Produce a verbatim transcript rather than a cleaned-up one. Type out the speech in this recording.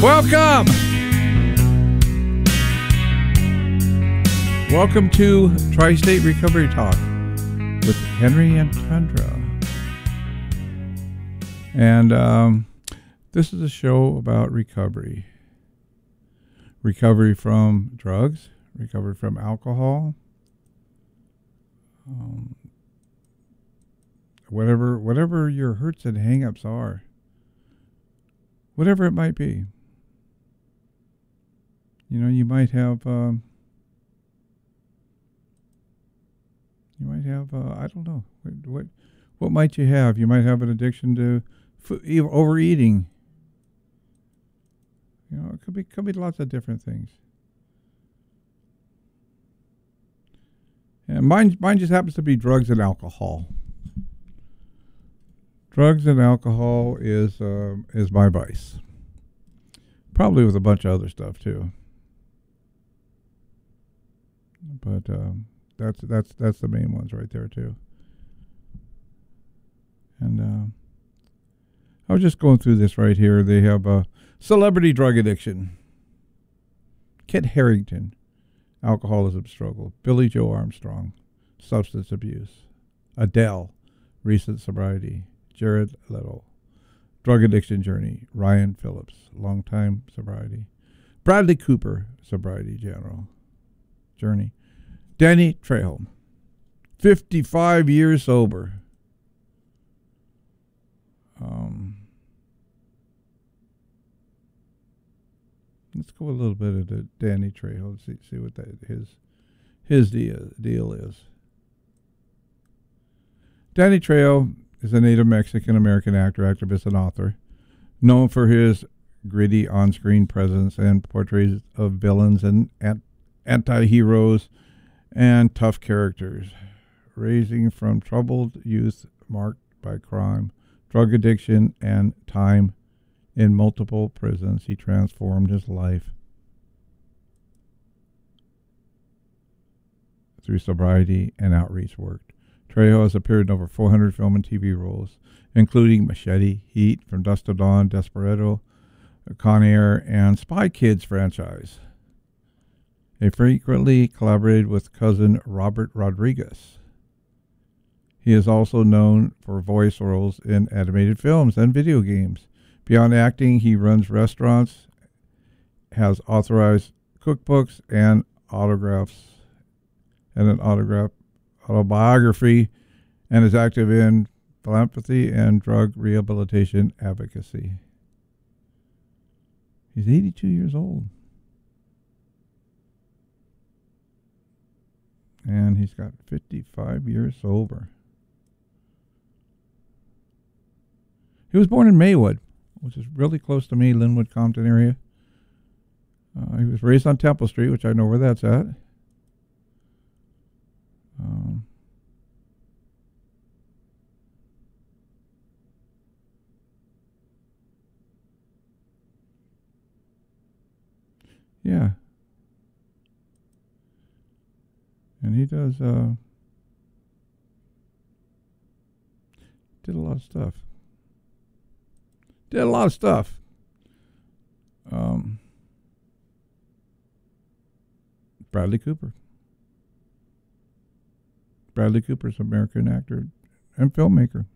Welcome! Welcome to Tri-State Recovery Talk with Henry and Tundra. And um, this is a show about recovery. Recovery from drugs, recovery from alcohol, um, whatever, whatever your hurts and hang-ups are, whatever it might be. You know, you might have, um, you might have, uh, I don't know, what, what, what might you have? You might have an addiction to food, overeating. You know, it could be, could be lots of different things. And mine, mine just happens to be drugs and alcohol. Drugs and alcohol is, uh, is my vice. Probably with a bunch of other stuff too. But um, that's that's that's the main ones right there too. And uh, I was just going through this right here. They have a celebrity drug addiction. Kit Harington, alcoholism struggle. Billy Joe Armstrong, substance abuse. Adele, recent sobriety. Jared Leto, drug addiction journey. Ryan Phillips, longtime sobriety. Bradley Cooper, sobriety general. Journey. Danny Trejo, fifty-five years sober. Um, let's go a little bit into Danny Trejo. See see what that his his deal deal is. Danny Trejo is a native Mexican American actor, activist, and author, known for his gritty on-screen presence and portraits of villains and ant- anti-heroes and tough characters. Raising from troubled youth marked by crime, drug addiction, and time in multiple prisons, he transformed his life through sobriety and outreach work. Trejo has appeared in over four hundred film and T V roles, including Machete, Heat, From Dusk to Dawn, Desperado, Con Air, and Spy Kids franchise. He frequently collaborated with cousin Robert Rodriguez. He is also known for voice roles in animated films and video games. Beyond acting, he runs restaurants, has authorized cookbooks and autographs, and an autograph autobiography, and is active in philanthropy and drug rehabilitation advocacy. He's eighty-two years old. And he's got fifty-five years sober. He was born in Maywood, which is really close to me, Linwood, Compton area. Uh, he was raised on Temple Street, which I know where that's at. Um, yeah. And he does, uh, did a lot of stuff. Did a lot of stuff. Um, Bradley Cooper. Bradley Cooper's an American actor and filmmaker.